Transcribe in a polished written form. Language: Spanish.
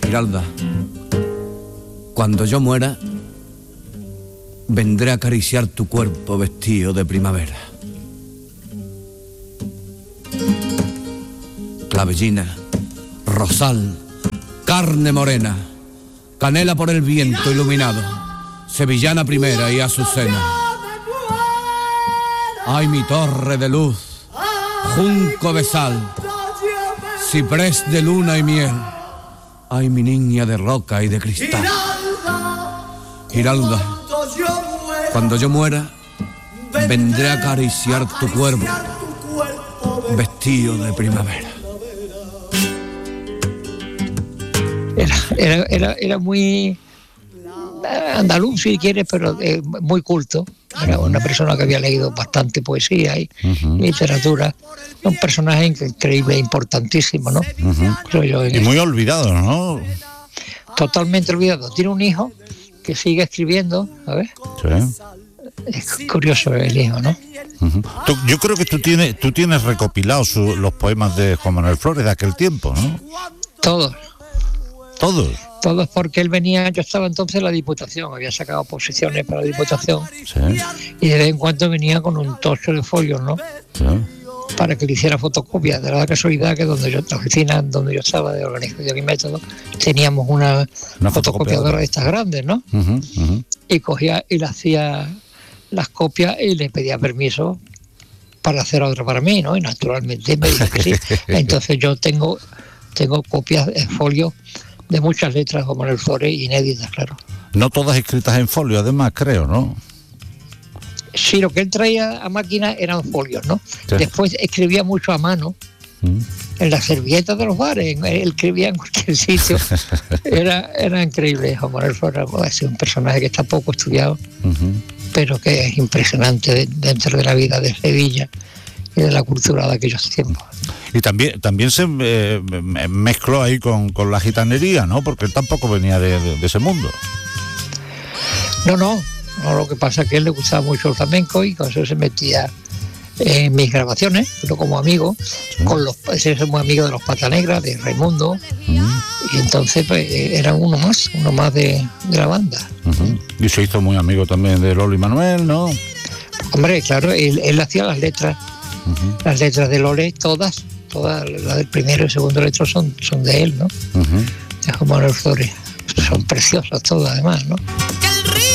Giralda, cuando yo muera, vendré a acariciar tu cuerpo vestido de primavera. Clavellina, rosal, carne morena, canela por el viento iluminado, sevillana primera y azucena. Ay, mi torre de luz, junco de sal, ciprés de luna y miel. Ay, mi niña de roca y de cristal. Giralda, cuando yo muera, vendré a acariciar tu cuerpo vestido de primavera. Era muy andaluz, si quieres, pero muy culto. Era una persona que había leído bastante poesía y literatura. Un personaje increíble, importantísimo, ¿no? Creo yo. Y muy olvidado, ¿no? Totalmente olvidado. Tiene un hijo que sigue escribiendo, ¿sabes? Sí. Es curioso el hijo, ¿no? Yo creo que tú tienes recopilados los poemas de Juan Manuel Flores de aquel tiempo, ¿no? Todos, porque él venía, yo estaba entonces en la Diputación, había sacado posiciones para la Diputación, sí, y de vez en cuando venía con un tocho de folios, ¿no? Sí. Para que le hiciera fotocopias. De la casualidad que la oficina donde yo estaba de organización y método, teníamos una fotocopiadora de estas grandes, ¿no? Y cogía y le hacía las copias y le pedía permiso para hacer otra para mí, ¿no? Y naturalmente me dijo que sí. Entonces yo tengo copias en folio de muchas letras como en el Flores, inéditas, claro. No todas escritas en folio, además, creo, ¿no? Sí, lo que él traía a máquina eran folios, ¿no? Sí. Después escribía mucho a mano, en las servilletas de los bares, él escribía en cualquier sitio. Era increíble. Juan Manuel Flores es un personaje que está poco estudiado, pero que es impresionante dentro de la vida de Sevilla y de la cultura de aquellos tiempos. Y también se mezcló ahí con la gitanería, ¿no? Porque él tampoco venía de ese mundo. No, lo que pasa es que a él le gustaba mucho el flamenco y con eso se metía en mis grabaciones, pero como amigo, sí, es muy amigo de los Pata Negra, de Raimundo, y entonces pues, era uno más de la banda. Y se hizo muy amigo también de Lolo y Manuel, ¿no? Hombre, claro, él hacía las letras. Las letras de Lole, todas las del primero y segundo letra son de él, ¿no? De Juan Manuel Flores. Son preciosas todas, además, ¿no?